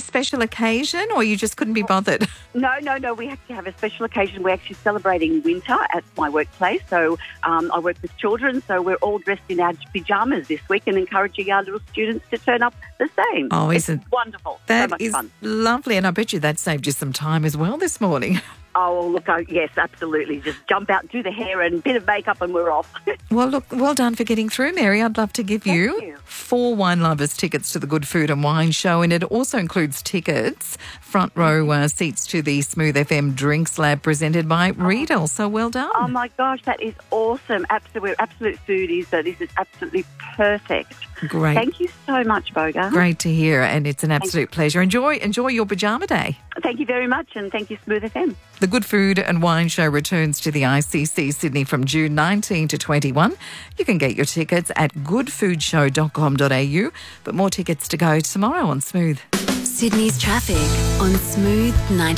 special occasion or you just couldn't be bothered? No. We actually have a special occasion. We're actually celebrating winter at my workplace. So I work with children, so we're all dressed in our pyjamas this week and encouraging our little students to turn up the same. Oh, it's wonderful. That so much is fun. lovely, and I bet you that saved you some time as well this morning. Oh, look, yes, absolutely. Just jump out, do the hair and a bit of makeup and we're off. Well, look, well done for getting through, Mary. I'd love to give you 4 Wine Lovers tickets to the Good Food and Wine Show, and it also includes tickets, front row seats to the Smooth FM Drinks Lab presented by Riedel. So well done. Oh, my gosh, that is awesome. We're absolute foodies, so this is absolutely perfect. Great. Thank you so much, Boga. Great to hear, and it's an absolute pleasure. Enjoy your pyjama day. Thank you very much, and thank you, Smooth FM. The Good Food and Wine Show returns to the ICC Sydney from June 19 to 21. You can get your tickets at goodfoodshow.com.au, but more tickets to go tomorrow on Smooth. Sydney's traffic on Smooth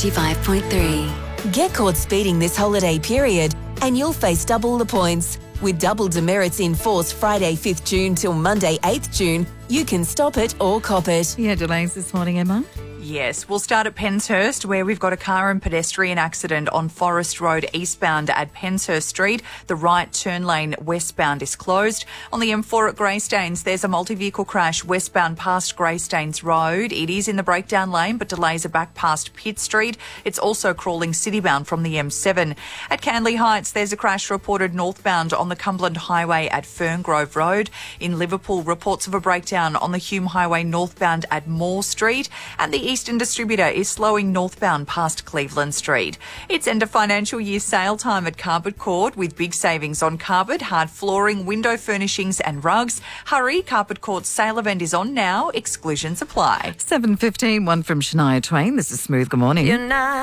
95.3. Get caught speeding this holiday period and you'll face double the points. With double demerits in force Friday 5th June till Monday 8th June, you can stop it or cop it. Yeah, delays this morning, Emma. Yes, we'll start at Penshurst, where we've got a car and pedestrian accident on Forest Road eastbound at Penshurst Street. The right turn lane westbound is closed. On the M4 at Greystanes, there's a multi-vehicle crash westbound past Greystanes Road. It is in the breakdown lane, but delays are back past Pitt Street. It's also crawling citybound from the M7. At Canley Heights, there's a crash reported northbound on the Cumberland Highway at Ferngrove Road. In Liverpool, reports of a breakdown on the Hume Highway northbound at Moore Street. And the Eastern Distributor is slowing northbound past Cleveland Street. It's end of financial year sale time at Carpet Court with big savings on carpet, hard flooring, window furnishings and rugs. Hurry, Carpet Court's sale event is on now. Exclusions apply. 7:15, one from Shania Twain. This is Smooth. Good morning.